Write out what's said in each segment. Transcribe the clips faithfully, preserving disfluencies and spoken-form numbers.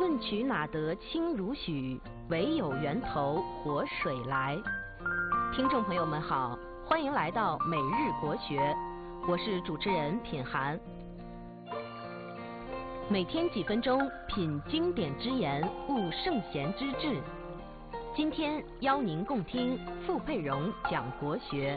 问渠哪得清如许？唯有源头活水来。听众朋友们好，欢迎来到每日国学，我是主持人品涵。每天几分钟，品经典之言，悟圣贤之治。今天邀您共听傅佩荣讲国学。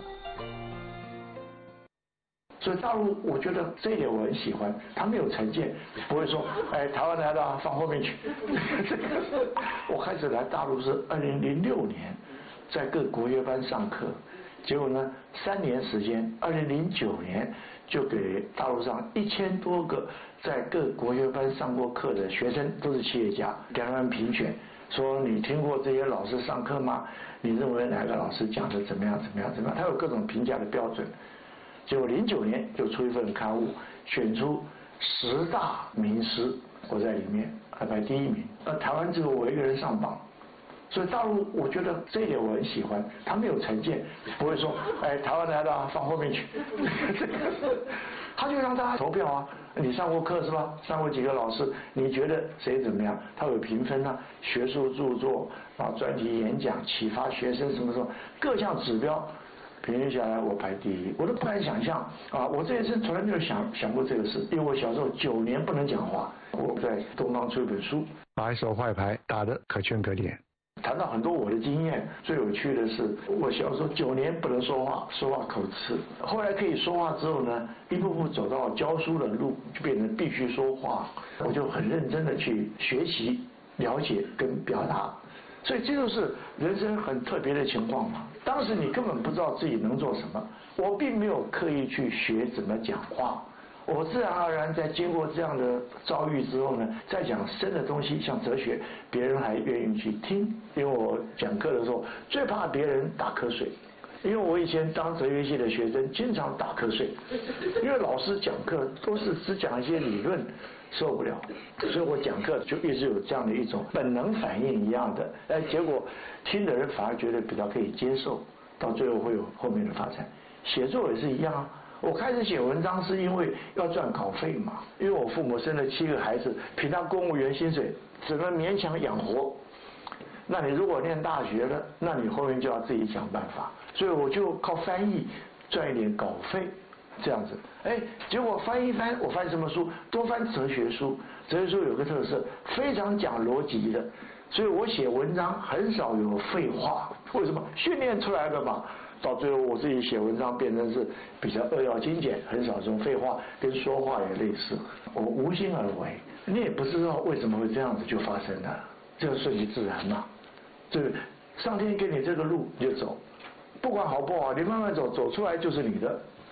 所以大陆，我觉得这一点我很喜欢，他没有成见，不会说，哎，台湾来的放后面去。这个我开始来大陆是二零零六年，在各国学班上课，结果呢，三年时间，二零零九年就给大陆上一千多个在各国学班上过课的学生，都是企业家，给他们评选，说你听过这些老师上课吗？你认为哪个老师讲的怎么样怎么样怎么样？他有各种评价的标准。结果零九年就出一份刊物，选出十大名师，我在里面还排第一名。那台湾只有我一个人上榜，所以大陆我觉得这一点我很喜欢，他没有成见，不会说，哎，台湾来的放后面去。这个他就让大家投票啊，你上过课是吧？上过几个老师，你觉得谁怎么样？他有评分啊，学术著作啊，专题演讲，启发学生什么什么各项指标。平均下来，我排第一，我都不敢想象啊！我这一生从来没有想想过这个事，因为我小时候九年不能讲话，我在东方出一本书，把一手坏牌打得可圈可点。谈到很多我的经验，最有趣的是，我小时候九年不能说话，说话口吃，后来可以说话之后呢，一步步走到教书的路，就变成必须说话，我就很认真的去学习、了解跟表达。所以这就是人生很特别的情况嘛。当时你根本不知道自己能做什么，我并没有刻意去学怎么讲话，我自然而然在经过这样的遭遇之后呢，再讲深的东西，像哲学，别人还愿意去听。因为我讲课的时候最怕别人打瞌睡，因为我以前当哲学系的学生经常打瞌睡，因为老师讲课都是只讲一些理论，受不了，所以我讲课就一直有这样的一种本能反应一样的，哎，结果听的人反而觉得比较可以接受，到最后会有后面的发展。写作也是一样啊，我开始写文章是因为要赚稿费嘛，因为我父母生了七个孩子，凭他公务员薪水只能勉强养活。那你如果念大学了，那你后面就要自己想办法，所以我就靠翻译赚一点稿费。这样子，哎，结果翻一翻，我翻什么书？多翻哲学书。哲学书有个特色，非常讲逻辑的，所以我写文章很少有废话。为什么？训练出来的嘛。到最后我自己写文章变成是比较扼要精简，很少这种废话，跟说话也类似。我无心而为，你也不知道为什么会这样子就发生了，这个顺其自然嘛。这个上天给你这个路你就走。不管好不好，你慢慢走，走出来就是你的。